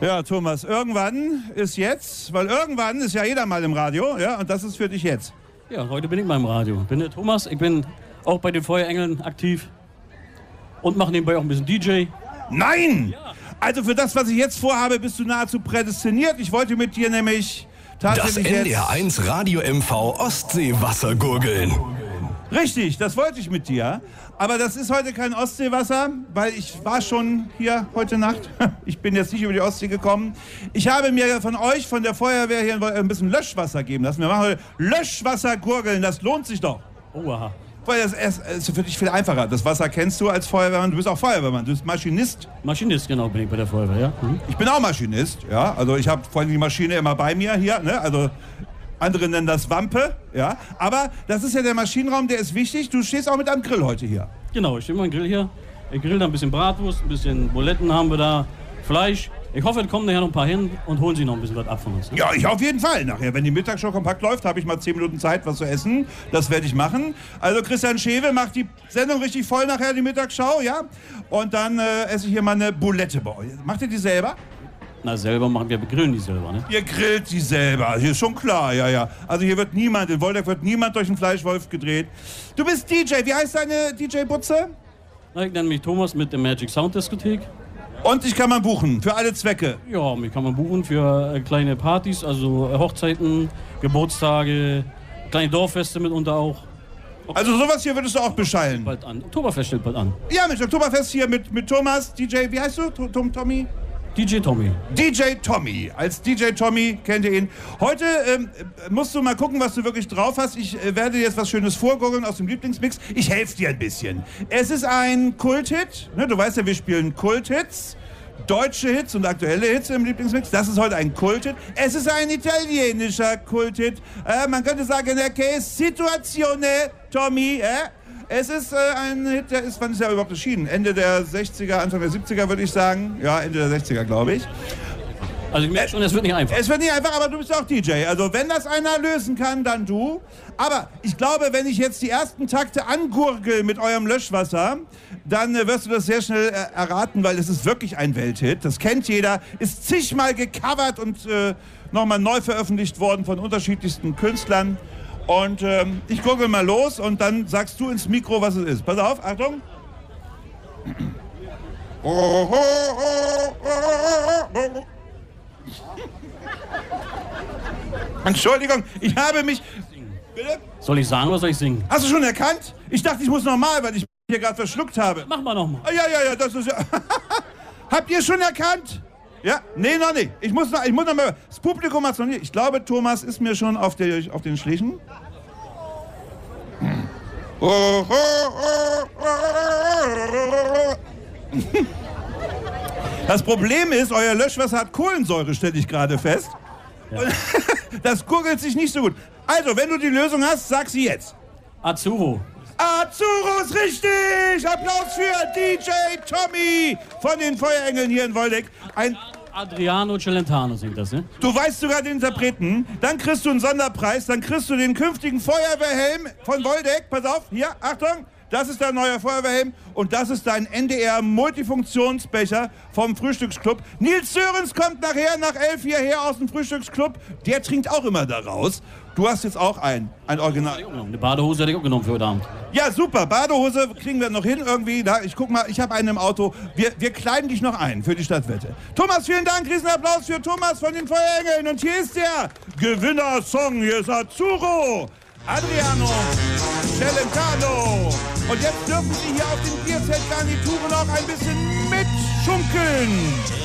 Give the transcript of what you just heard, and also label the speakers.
Speaker 1: Ja, Thomas, irgendwann ist jetzt, weil irgendwann ist ja jeder mal im Radio, ja, und das ist für dich jetzt.
Speaker 2: Ja, heute bin ich mal im Radio. Ich bin der Thomas, ich bin auch bei den Feuerengeln aktiv und mache nebenbei auch ein bisschen DJ.
Speaker 1: Nein! Ja. Also für das, was ich jetzt vorhabe, bist du nahezu prädestiniert. Ich wollte mit dir nämlich tatsächlich
Speaker 3: das NDR1 Radio MV Ostseewassergurgeln.
Speaker 1: Richtig, das wollte ich mit dir. Aber das ist heute kein Ostseewasser, weil ich war schon hier heute Nacht. Ich bin jetzt nicht über die Ostsee gekommen. Ich habe mir von euch, von der Feuerwehr hier ein bisschen Löschwasser geben lassen. Wir machen heute Löschwassergurgeln, das lohnt sich doch.
Speaker 2: Oha.
Speaker 1: Weil das ist für dich viel einfacher. Das Wasser kennst du als Feuerwehrmann. Du bist auch Feuerwehrmann, du bist Maschinist.
Speaker 2: Maschinist, genau, bin ich bei der Feuerwehr, ja. Mhm.
Speaker 1: Ich bin auch Maschinist, ja. Also ich habe vor allem die Maschine immer bei mir hier, ne? Also andere nennen das Wampe, ja. Aber das ist ja der Maschinenraum, der ist wichtig. Du stehst auch mit einem Grill heute hier.
Speaker 2: Genau, ich stehe mit meinem Grill hier. Ich grill da ein bisschen Bratwurst, ein bisschen Buletten haben wir da, Fleisch. Ich hoffe, es kommen nachher noch ein paar hin und holen sich noch ein bisschen was ab von uns. Ne?
Speaker 1: Ja, ich auf jeden Fall. Nachher, wenn die Mittagsshow kompakt läuft, habe ich mal 10 Minuten Zeit, was zu essen. Das werde ich machen. Also Christian Schewe macht die Sendung richtig voll nachher, die Mittagsschau, ja. Und dann esse ich hier mal eine Bulette bei euch. Macht ihr die selber?
Speaker 2: Na, selber machen wir grillen die selber, ne?
Speaker 1: Ihr grillt die selber, hier ist schon klar, ja, ja. Also hier wird niemand, in Woldeck wird niemand durch einen Fleischwolf gedreht. Du bist DJ, wie heißt deine DJ-Butze?
Speaker 2: Ich nenne mich Thomas mit der Magic Sound Diskothek.
Speaker 1: Und dich kann man buchen, für alle Zwecke?
Speaker 2: Ja, mich kann man buchen für kleine Partys, also Hochzeiten, Geburtstage, kleine Dorffeste mitunter auch.
Speaker 1: Okay. Also sowas hier würdest du auch beschallen?
Speaker 2: Bald an. Oktoberfest steht bald an.
Speaker 1: Ja, mit Oktoberfest hier mit Thomas, DJ, wie heißt du? Tommy?
Speaker 2: DJ Tommy.
Speaker 1: DJ Tommy. Als DJ Tommy kennt ihr ihn. Heute musst du mal gucken, was du wirklich drauf hast. Ich werde jetzt was Schönes vorgurgeln aus dem Lieblingsmix. Ich helfe dir ein bisschen. Es ist ein Kulthit. Ne, du weißt ja, wir spielen Kulthits. Deutsche Hits und aktuelle Hits im Lieblingsmix. Das ist heute ein Kulthit. Es ist ein italienischer Kulthit. Man könnte sagen, che situazione, Tommy. Es ist ein Hit, der ist, wann ist der überhaupt erschienen? Ende der 60er, Anfang der 70er würde ich sagen. Ja, Ende der 60er, glaube ich.
Speaker 2: Also ich merke schon, es wird nicht einfach.
Speaker 1: Es wird nicht einfach, aber du bist auch DJ. Also wenn das einer lösen kann, dann du. Aber ich glaube, wenn ich jetzt die ersten Takte angurgel mit eurem Löschwasser, dann wirst du das sehr schnell erraten, weil es ist wirklich ein Welthit. Das kennt jeder, ist zigmal gecovert und nochmal neu veröffentlicht worden von unterschiedlichsten Künstlern. Und ich gurgel mal los und dann sagst du ins Mikro, was es ist. Pass auf, Achtung. Entschuldigung, ich habe mich... Bitte?
Speaker 2: Soll ich sagen oder soll ich singen?
Speaker 1: Hast du schon erkannt? Ich dachte, ich muss nochmal, weil ich hier gerade verschluckt habe.
Speaker 2: Mach mal nochmal.
Speaker 1: Ja, das ist ja... Habt ihr schon erkannt? Ja? Nee, noch nicht. Ich muss noch mal... Das Publikum hat es noch nicht. Ich glaube, Thomas ist mir schon auf den Schlichen. Das Problem ist, euer Löschwasser hat Kohlensäure, stelle ich gerade fest. Ja. Das gurgelt sich nicht so gut. Also, wenn du die Lösung hast, sag sie jetzt.
Speaker 2: Azzurro.
Speaker 1: Azzurro ist richtig! Applaus für DJ Tommy von den Feuerengeln hier in Woldeck.
Speaker 2: Adriano Celentano singt das, ne?
Speaker 1: Du weißt sogar den Interpreten. Dann kriegst du einen Sonderpreis. Dann kriegst du den künftigen Feuerwehrhelm von Woldeck. Pass auf, hier, Achtung. Das ist dein neuer Feuerwehrhelm und das ist dein NDR-Multifunktionsbecher vom Frühstücksclub. Nils Sörens kommt nachher nach 11 hierher aus dem Frühstücksclub. Der trinkt auch immer daraus. Du hast jetzt auch ein Original.
Speaker 2: Eine Badehose hätte ich auch genommen für heute Abend.
Speaker 1: Ja, super. Badehose kriegen wir noch hin irgendwie. Da, ich guck mal, ich habe einen im Auto. Wir kleiden dich noch ein für die Stadtwette. Thomas, vielen Dank. Riesenapplaus für Thomas von den Feuerengeln. Und hier ist der Gewinnersong. Hier ist Azzurro. Adriano Celentano. Und jetzt dürfen Sie hier auf den Bierzeltgarnituren auch ein bisschen mitschunkeln.